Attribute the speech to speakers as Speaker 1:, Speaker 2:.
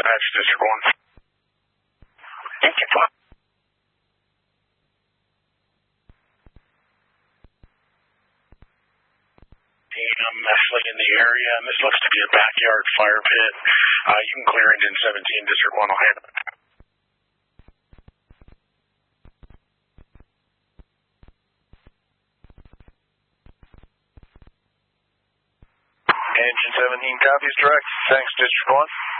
Speaker 1: Dispatch, District 1.
Speaker 2: Thank you.
Speaker 1: I'm Nestle in the area, and this looks to be a backyard fire pit. You can clear engine 17, District 1 will handle it.
Speaker 3: Engine 17 copies, direct. Thanks, District 1.